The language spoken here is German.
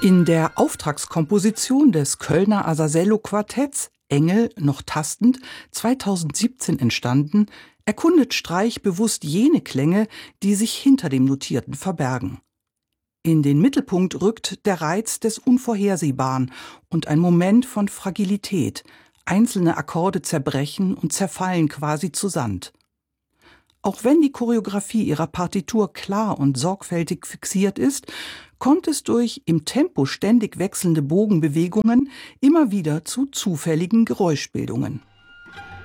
In der Auftragskomposition des Kölner Asasello-Quartetts Engel noch tastend, 2017 entstanden, erkundet Streich bewusst jene Klänge, die sich hinter dem Notierten verbergen. In den Mittelpunkt rückt der Reiz des Unvorhersehbaren und ein Moment von Fragilität. Einzelne Akkorde zerbrechen und zerfallen quasi zu Sand. Auch wenn die Choreografie ihrer Partitur klar und sorgfältig fixiert ist, kommt es durch im Tempo ständig wechselnde Bogenbewegungen immer wieder zu zufälligen Geräuschbildungen.